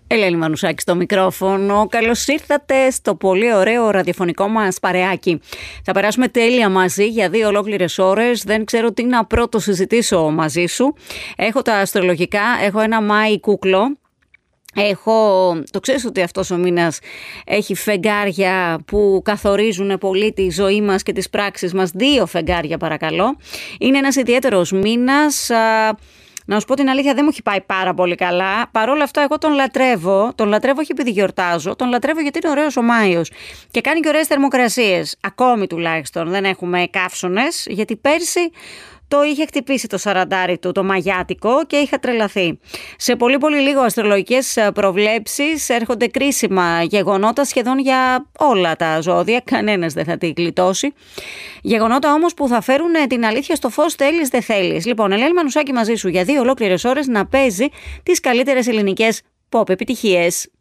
Ελένη Μανουσάκη στο μικρόφωνο. Καλώς ήρθατε στο πολύ ωραίο ραδιοφωνικό μας παρεάκι. Θα περάσουμε τέλεια μαζί για 2 ολόκληρες ώρες. Δεν ξέρω τι να πρώτο συζητήσω μαζί σου. Έχω τα αστρολογικά, έχω ένα Μάη κούκλο. Το ξέρεις ότι αυτός ο μήνας έχει φεγγάρια που καθορίζουν πολύ τη ζωή μας και τις πράξεις μας. 2 φεγγάρια παρακαλώ. Είναι ένας ιδιαίτερος μήνας. Να σου πω την αλήθεια, δεν μου έχει πάει πάρα πολύ καλά. Παρ' όλα αυτά, εγώ τον λατρεύω. Τον λατρεύω όχι επειδή γιορτάζω. Τον λατρεύω γιατί είναι ωραίος ο Μάιος. Και κάνει και ωραίες θερμοκρασίες. Ακόμη τουλάχιστον δεν έχουμε καύσωνες. Γιατί πέρσι το είχε χτυπήσει το σαραντάρι του, το μαγιάτικο, και είχα τρελαθεί. Σε πολύ πολύ λίγο αστρολογικές προβλέψεις, έρχονται κρίσιμα γεγονότα σχεδόν για όλα τα ζώδια, κανένας δεν θα τη γλιτώσει. Γεγονότα όμως που θα φέρουν την αλήθεια στο φως, θέλεις δεν θέλεις. Λοιπόν, Ελένη Μανουσάκη μαζί σου για 2 ολόκληρες ώρες να παίζει τις καλύτερες ελληνικές pop επιτυχίες.